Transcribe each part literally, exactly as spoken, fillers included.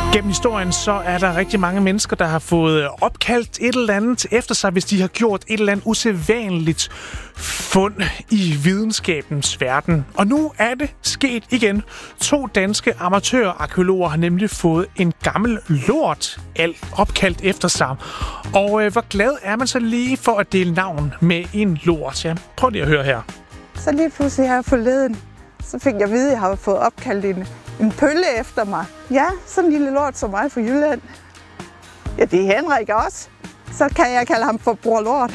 Gennem historien så er der rigtig mange mennesker, der har fået opkaldt et eller andet efter sig, hvis de har gjort et eller andet usædvanligt fund i videnskabens verden. Og nu er det sket igen. To danske amatørarkæologer har nemlig fået en gammel lort opkaldt efter sig. Og øh, hvor glad er man så lige for at dele navn med en lort? Ja, prøv lige at høre her. Så lige pludselig her forleden, så fik jeg at vide, at jeg har fået opkaldt en, en pølle efter mig. Ja, sådan en lille lort som mig fra Jylland. Ja, det er Henrik også. Så kan jeg kalde ham for Bror Lort.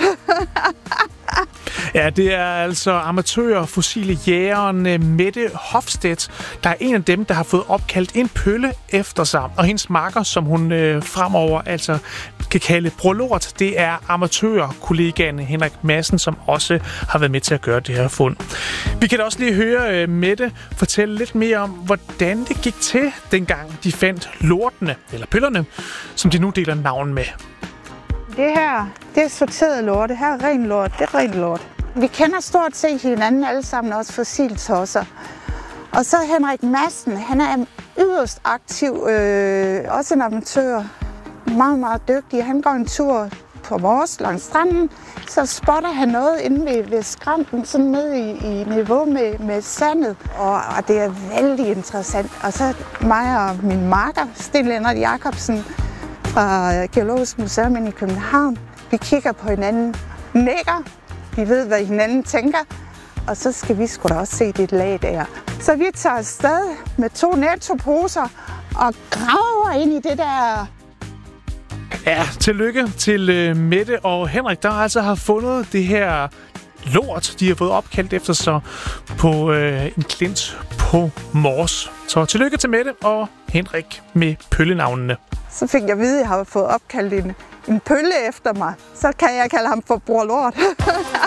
Ja, det er altså amatør fossile jægeren Mette Hofstedt, der er en af dem, der har fået opkaldt en pølle efter sig. Og hendes makker, som hun øh, fremover altså kan kalde Bror Lort, det er amatørkollegaen Henrik Madsen, som også har været med til at gøre det her fund. Vi kan da også lige høre øh, Mette fortælle lidt mere om, hvordan det gik til, dengang de fandt lortene, eller pøllerne, som de nu deler navn med. Det her, det er sorteret lort. Det her er ren lort. Det er ren lort. Vi kender stort set hinanden alle sammen, også fossiltosser. Og så Henrik Madsen, han er yderst aktiv, øh, også en amatør. Meget, meget dygtig. Han går en tur på Mors langs stranden, så spotter han noget inde ved, ved skrænten, sådan nede i, i niveau med, med sandet. Og, og det er vældig interessant. Og så mig og min makker, Sten Lennart Jacobsen, fra Geologisk Museum i København. Vi kigger på hinanden, nikker, vi ved, hvad hinanden tænker, og så skal vi sgu da også se det lag der. Så vi tager afsted med to nettoposer og graver ind i det der. Ja, tillykke til uh, Mette og Henrik, der altså har fundet det her lort, de har fået opkaldt efter sig på uh, en klint på Mors. Så tillykke til Mette og Henrik med pøllenavnene. Så fik jeg at vide, at jeg har fået opkaldt en, en pølle efter mig. Så kan jeg kalde ham for Bror Lort.